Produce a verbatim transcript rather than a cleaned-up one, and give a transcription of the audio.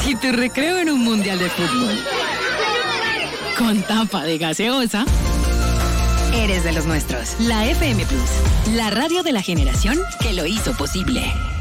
Y tu recreo en un mundial de fútbol. Con tapa de gaseosa. Eres de los nuestros. La F M Plus. La radio de la generación que lo hizo posible.